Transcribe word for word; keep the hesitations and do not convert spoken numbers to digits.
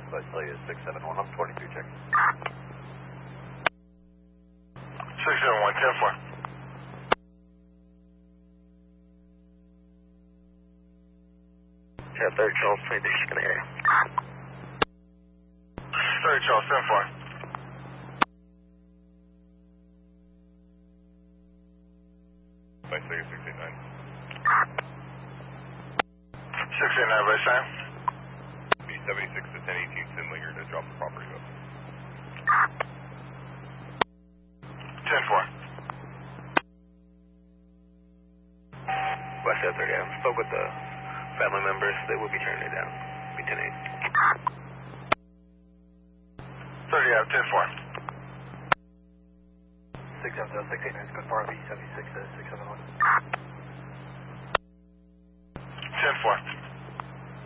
I tell you six seven one, I'm twenty-two check. six seven one, ten four. Yeah, third Charles, twenty-two, can I hear you? third Charles, ten four. I tell you six eight nine. six eight nine, right sign. B seventy-six to ten eighteen, Sindlinger to drop the property up. ten four. West F thirty, I spoke with the family members. They will be turning it down. Be ten eight. thirty out, ten four. six seven zero, six eight nine, good for B seventy-six to six seven one. ten four.